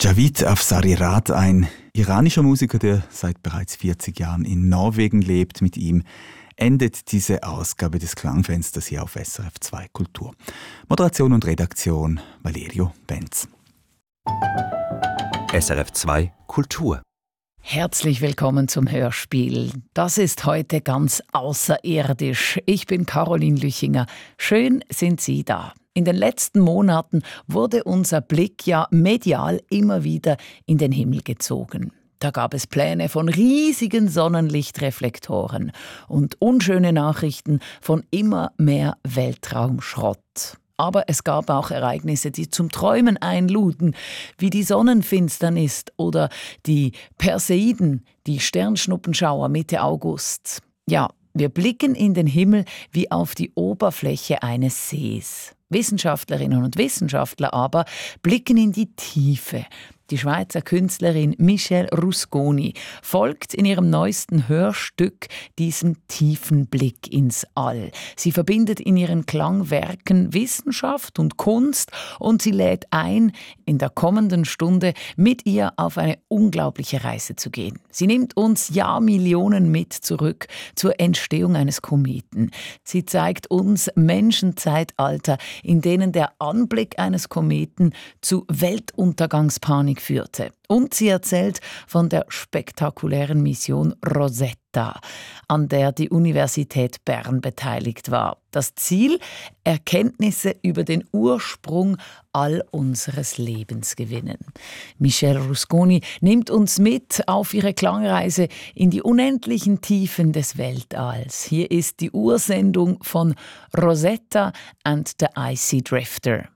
Javid Afzari-Rad, ein iranischer Musiker, der seit bereits 40 Jahren in Norwegen lebt. Mit ihm endet diese Ausgabe des Klangfensters hier auf SRF 2 Kultur. Moderation und Redaktion Valerio Benz. SRF 2 Kultur. Herzlich willkommen zum Hörspiel. Das ist heute ganz außerirdisch. Ich bin Caroline Lüchinger. Schön sind Sie da. In den letzten Monaten wurde unser Blick ja medial immer wieder in den Himmel gezogen. Da gab es Pläne von riesigen Sonnenlichtreflektoren und unschöne Nachrichten von immer mehr Weltraumschrott. Aber es gab auch Ereignisse, die zum Träumen einluden, wie die Sonnenfinsternis oder die Perseiden, die Sternschnuppenschauer Mitte August. Ja, wir blicken in den Himmel wie auf die Oberfläche eines Sees. Wissenschaftlerinnen und Wissenschaftler aber blicken in die Tiefe. Die Schweizer Künstlerin Michelle Rusconi folgt in ihrem neuesten Hörstück diesem tiefen Blick ins All. Sie verbindet in ihren Klangwerken Wissenschaft und Kunst und sie lädt ein, in der kommenden Stunde mit ihr auf eine unglaubliche Reise zu gehen. Sie nimmt uns Jahrmillionen mit zurück zur Entstehung eines Kometen. Sie zeigt uns Menschenzeitalter, in denen der Anblick eines Kometen zu Weltuntergangspanik führte. Und sie erzählt von der spektakulären Mission Rosetta, an der die Universität Bern beteiligt war. Das Ziel: Erkenntnisse über den Ursprung all unseres Lebens gewinnen. Michelle Rusconi nimmt uns mit auf ihre Klangreise in die unendlichen Tiefen des Weltalls. Hier ist die Ursendung von Rosetta and the Icy Drifter.